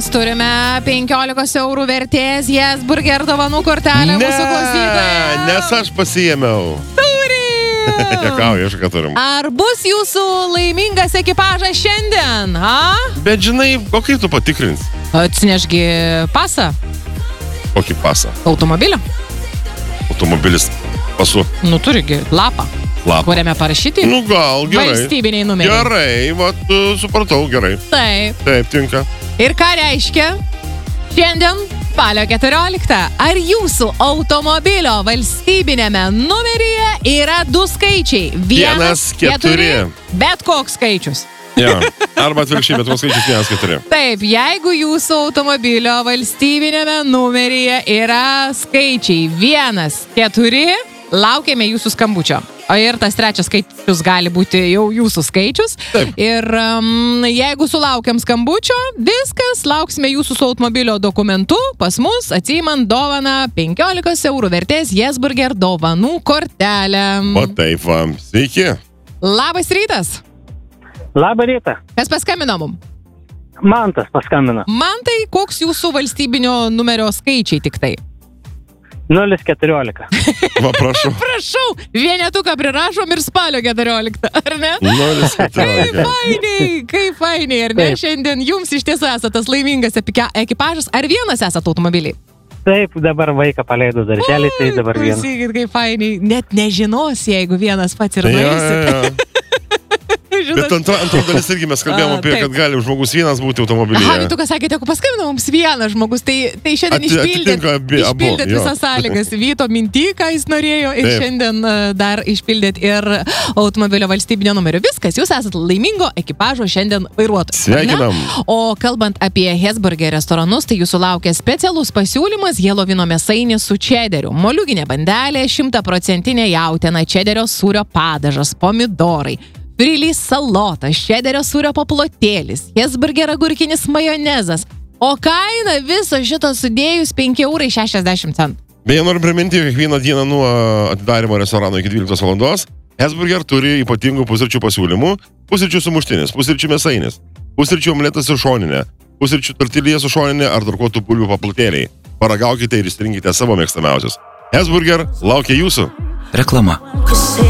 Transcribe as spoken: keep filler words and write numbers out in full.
Turime penkiolikos eurų vertės Hesburger dovanų kortelę Ne, mūsų klausytojams. nes aš pasiėmiau. Turim! Jekauju, aš ką turim. Ar bus jūsų laimingas ekipažas šiandien? A? Bet žinai, o kaip tu patikrins? Atsinešgi pasą Kokį pasą? automobilio. Automobilis pasu. Nu, turigi lapą, Lapą. kuriame parašyti Nu gal, gerai. valstybiniai numeriai. Gerai, va, supratau, gerai. Taip. Taip, tinka. Ir ką reiškia? Šiandien spalio keturioliktą. Ar jūsų automobilio valstybinėme numeryje yra du skaičiai? Vienas, keturi. Bet koks skaičius. Ja. Arba atvirkščiai, bet koks skaičius vienas, keturi. Taip, jeigu jūsų automobilio valstybinėme numeryje yra skaičiai vienas, keturi, laukiame jūsų skambučio. O ir tas trečias skaičius gali būti jau jūsų skaičius. Taip. Ir um, jeigu sulaukiam skambučio, viskas, lauksime jūsų su automobilio dokumentu pas mus, atsiimant dovaną penkiolikos eurų vertės Hesburger dovanų kortelę. O taip, va. Sveiki. Labas rytas. Labą rytą. Kas paskambino mum? Mantas paskambino. Mantai, koks jūsų valstybinio numerio skaičiai tik tai? nulis keturiolika. Va, prašau. Prašau, vienetuką prirašom ir spalio keturioliktą, ar ne? nulis Kaip keturiolika. fainiai, kaip fainiai, ar ne? Taip. Šiandien jums iš tiesų esate tas laimingas epike- ekipažas. Ar vienas esate automobiliai? Taip, dabar vaiką paleidau darželį, tai dabar vienas. Klausykit, kaip fainiai. Net nežinos, jeigu vienas pats ir Ja, nueisit. ja, ja. Bet antra, antra dalis irgi mes kalbėjom A, apie, taip. kad gali žmogus vienas būti Aha, automobilyje. bet tu ką sakėte, jeigu paskambino mums vienas žmogus, tai, tai šiandien Ati- išpildėt, atitinka abi- abu, išpildėt jo. visas sąlygas. Vyto mintį, ką jis norėjo, ir Taip. šiandien uh, dar išpildėt ir automobilio valstybinio numerio. Viskas, jūs esate laimingo ekipažo šiandien vairuotojas. ar ne? Sveikinam. O kalbant apie Hesburger restoranus, tai jūsų laukia specialus pasiūlymas Helovino mėsainis su čederiu. Moliūginė bandelė, šimtaprocentinė jautiena, čederio sūrio padažas, pomidorai. Frilys salotas, čederio sūrio paplotėlis, Hesburger agurkinis majonezas. O kaina viso šito sudėjus penki eurai šešiasdešimt centų. Beje, noriu priminti, kiekvieną dieną nuo atidarimo restorano iki dvyliktos valandos Hesburger turi ypatingų pusryčių pasiūlymų. Pusryčių sumuštinis, pusryčių mėsainis, pusryčių omletas su šoninė, pusryčių tortilija su šoninė ar darkuotų bulvių paplotėliai. Paragaukite ir išsirinkite savo mėgstamiausius. Hesburger laukia jūsų. Reklama.